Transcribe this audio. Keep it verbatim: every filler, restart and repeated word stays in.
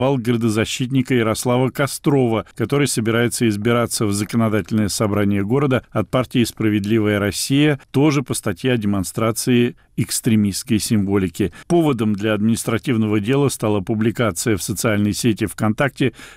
градозащитника Ярослава Кострова, который собирается избираться в законодательное собрание города от партии «Справедливая Россия», тоже по статье о демонстрации экстремистской символики. Поводом для административного дела стала публикация в социальной сети ВКонтакте